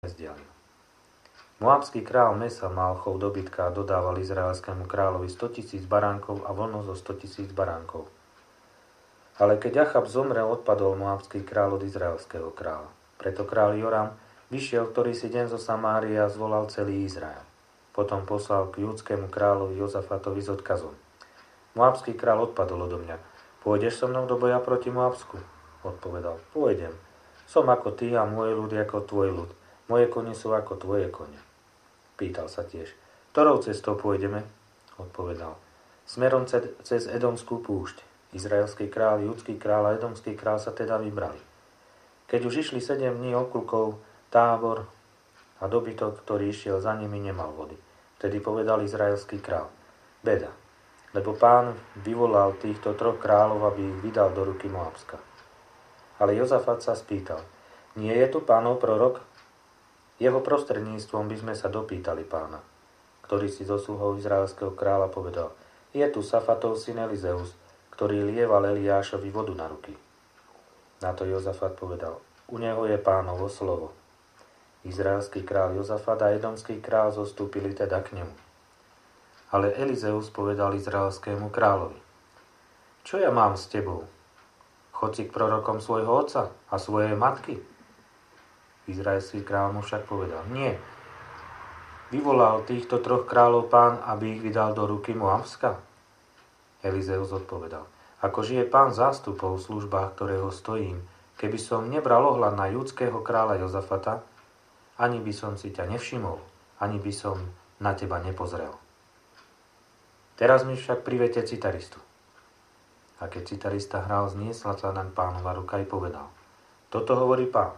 nezdialil. Moabský kráľ Mesa mal chov dobytka a dodával izraelskému kráľovi 100 000 baránkov a vlnu zo 100 000 baránkov. Ale keď Achab zomrel, odpadol moabský kráľ od izraelského kráľa. Preto kráľ Joram vyšiel ktorý si deň zo Samárie a zvolal celý Izrael. Potom poslal k júdskému kráľovi Jozafatovi s odkazom: Moabský kráľ odpadol odo mňa. Pôjdeš so mnou do boja proti Moabsku? Odpovedal: Pôjdem. Som ako ty a môj ľud ako tvoj ľud. Moje kone sú ako tvoje kone. Pýtal sa tiež: Ktorou cestou pôjdeme? Odpovedal: Smerom cez Edomskú púšť. Izraelský kráľ, judský kráľ a edomský kráľ sa teda vybrali. Keď už išli 7 dní obklukov, tábor a dobytok, ktorý išiel za nimi, nemal vody. Vtedy povedal izraelský kráľ: Beda, lebo Pán vyvolal týchto 3 kráľov, aby ich vydal do ruky Moabska. Ale Jozafat sa spýtal: Nie je tu Pánov prorok? Jeho prostredníctvom by sme sa dopýtali Pána, ktorý si zo sluhov izraelského kráľa povedal: Je tu Safatov syn Elizeus, ktorý lieval Eliášovi vodu na ruky. Na to Jozafat povedal: U neho je Pánovo slovo. Izraelský kráľ Jozafat a edomský kráľ zostúpili teda k nemu. Ale Elizeus povedal izraelskému kráľovi: Čo ja mám s tebou? Choď si k prorokom svojho otca a svojej matky. Izraelský kráľ mu však povedal: Nie. Vyvolal týchto 3 kráľov Pán, aby ich vydal do ruky Moabska? Elizeus odpovedal: Ako žije Pán zástupov v službách, ktorého stojím, keby som nebral ohľad na judského kráľa Jozafata, ani by som si ťa nevšimol, ani by som na teba nepozrel. Teraz mi však privete citaristu. A keď citarista hral, zniesla sa naň Pánova ruka i povedal: Toto hovorí Pán.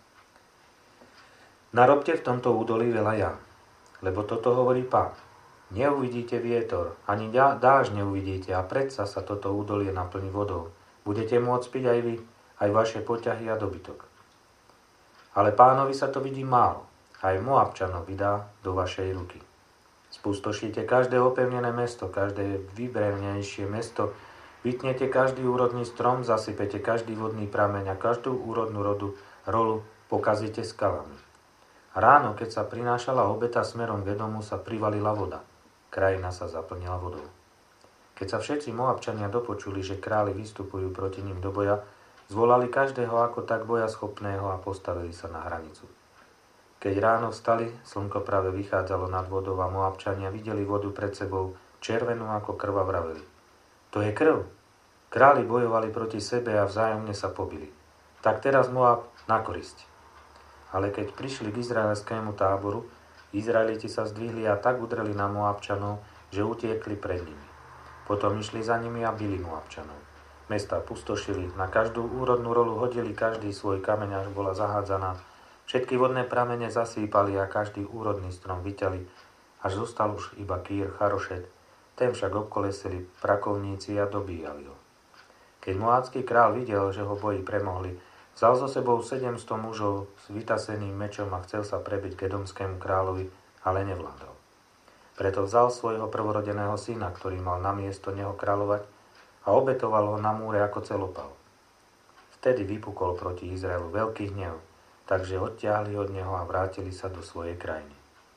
Narobte v tomto údolí veľa jam, lebo toto hovorí Pán. Neuvidíte vietor, ani dážď neuvidíte a predsa sa toto údolie naplní vodou. Budete môcť piť aj vy, aj vaše poťahy a dobytok. Ale Pánovi sa to vidí málo, aj Moabčanov vydá do vašej ruky. Spustošíte každé opevnené mesto, každé vybrevnejšie mesto, vytnete každý úrodný strom, zasypete každý vodný prameň a každú úrodnú rolu pokazíte skalami. Ráno, keď sa prinášala obeta smerom k Edomu, sa privalila voda. Krajina sa zaplnila vodou. Keď sa všetci Moabčania dopočuli, že králi vystupujú proti ním do boja, zvolali každého ako tak boja schopného a postavili sa na hranicu. Keď ráno vstali, slnko práve vychádzalo nad vodou a Moabčania videli vodu pred sebou, červenú ako krv a vraveli: To je krv. Králi bojovali proti sebe a vzájomne sa pobili. Tak teraz Moab na korisť. Ale keď prišli k izraelskému táboru, Izraeliti sa zdvihli a tak udreli na Moabčanov, že utiekli pred nimi. Potom išli za nimi a bili Moabčanov. Mestá pustošili, na každú úrodnú rolu hodili každý svoj kameň, až bola zahádzaná. Všetky vodné pramene zasýpali a každý úrodný strom vyťali, až zostal už iba kýr Charošet. Ten však obkolesili prakovníci a dobíjali ho. Keď moábsky král videl, že ho boji premohli, vzal so sebou 700 mužov s vytaseným mečom a chcel sa prebiť k edomskému kráľovi, ale nevládol. Preto vzal svojho prvorodeného syna, ktorý mal namiesto neho kráľovať, a obetoval ho na múre ako celopal. Vtedy vypukol proti Izraelu veľký hnev, takže odtiahli od neho a vrátili sa do svojej krajiny.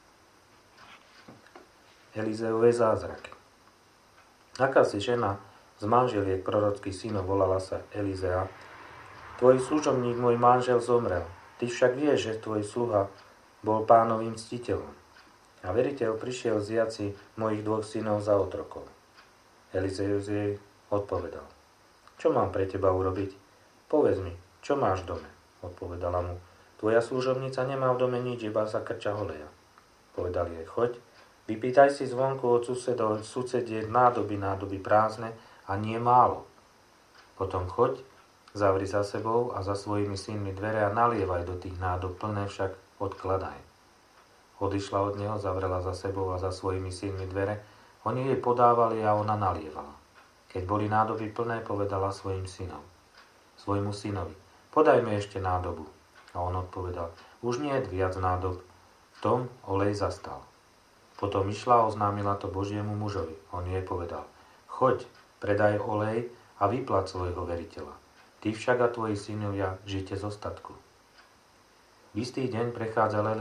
Elizeové zázraky. Akási žena z manželiek prorockých synov volala sa Elizea: Tvoj služobník, môj manžel, zomrel. Ty však vieš, že tvoj sluha bol Pánovým ctiteľom. A veriteľ prišiel vziať si mojich 2 synov za otrokov. Elizeus jej odpovedal: Čo mám pre teba urobiť? Povedz mi, čo máš v dome? Odpovedala mu: Tvoja služobnica nemá v dome nič, iba sa krča holeja. Povedal jej: Choď, vypýtaj si zvonku od susediek nádoby prázdne a nie málo. Potom choď, zavri za sebou a za svojimi synmi dvere a nalievaj do tých nádob, plné však odkladaj. Odišla od neho, zavrela za sebou a za svojimi synmi dvere, oni jej podávali a ona nalievala. Keď boli nádoby plné, povedala svojmu synovi: Podaj mi ešte nádobu. A on odpovedal: Už nie je viac nádob. V tom olej zastal. Potom išla a oznámila to Božiemu mužovi. On jej povedal: Choď, predaj olej a vyplať svojho veriteľa. Ty však a tvoji synovia žite zo statku. V istý deň prechádzal